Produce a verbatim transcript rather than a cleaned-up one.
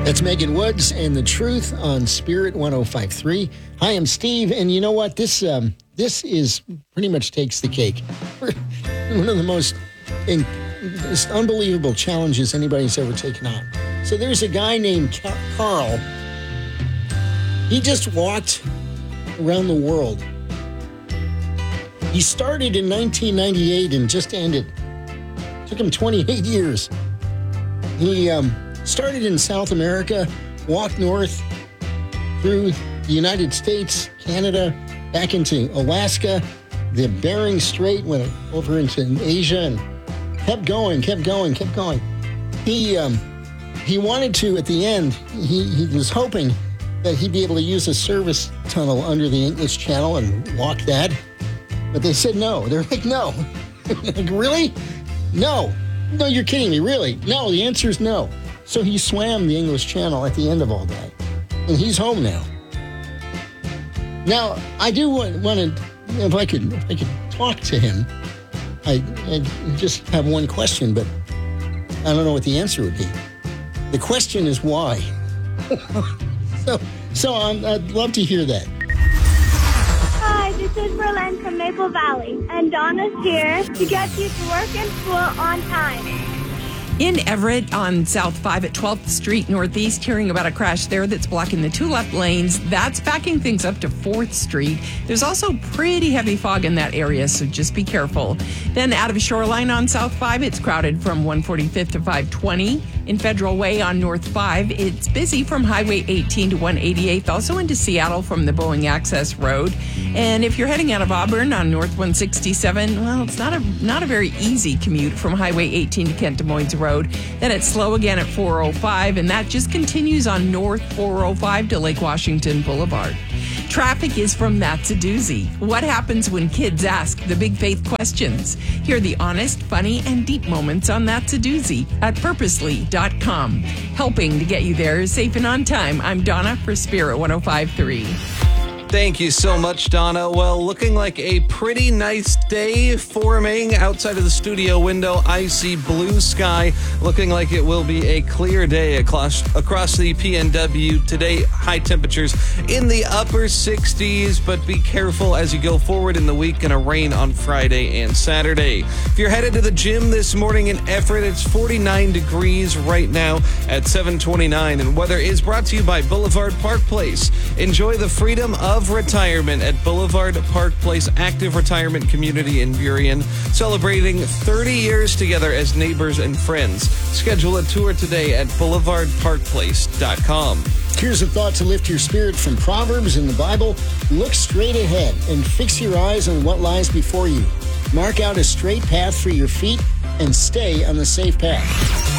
That's Megan Woods and The Truth on Spirit one oh five point three. Hi, I'm Steve, and you know what? This um, this is pretty much takes the cake. One of the most in, just unbelievable challenges anybody's ever taken on. So there's a guy named Carl. He just walked around the world. He started in nineteen ninety-eight and just ended. It took him twenty-eight years. He um, started in South America, walked north through the United States, Canada, back into Alaska, the Bering Strait, went over into Asia, and kept going, kept going, kept going. He um, he wanted to, at the end, he, he was hoping that he'd be able to use a service tunnel under the English Channel and walk that. But they said no. They're like, no. Like, really? No. No, you're kidding me, really? No, the answer is no. So he swam the English Channel at the end of all that. And he's home now. Now, I do want, want to, if I could if I could talk to him, I, I just have one question, but I don't know what the answer would be. The question is why? so so um, I'd love to hear that. Hi, this is Berlin from Maple Valley, and Donna's here to get you to work and school on time. In Everett on South five at twelfth Street Northeast, hearing about a crash there that's blocking the two left lanes. That's backing things up to fourth Street. There's also pretty heavy fog in that area, so just be careful. Then out of Shoreline on South five, it's crowded from one forty-fifth to five twenty. In Federal Way on North five, it's busy from Highway eighteen to one eighty-eighth, also into Seattle from the Boeing Access Road. And if you're heading out of Auburn on North one sixty-seven, well, it's not a not a very easy commute from Highway eighteen to Kent Des Moines Road. Then it's slow again at four oh five, and that just continues on North four oh five to Lake Washington Boulevard. Traffic is from That's a Doozy. What happens when kids ask the big faith questions? Hear the honest, funny, and deep moments on That's a Doozy at purposely dot com. Helping to get you there safe and on time. I'm Donna for Spirit one oh five point three. Thank you so much, Donna. Well, looking like a pretty nice day forming outside of the studio window. I see blue sky, looking like it will be a clear day across, across the P N W today. High temperatures in the upper sixties, but be careful as you go forward in the week. Gonna rain on Friday and Saturday. If you're headed to the gym this morning in Everett, it's forty-nine degrees right now at seven twenty-nine, and weather is brought to you by Boulevard Park Place. Enjoy the freedom of retirement at Boulevard Park Place Active Retirement Community in Burien, celebrating thirty years together as neighbors and friends. Schedule a tour today at boulevard park place dot com. Here's a thought to lift your spirit from Proverbs in the Bible. Look straight ahead and fix your eyes on what lies before you. Mark out a straight path for your feet and stay on the safe path.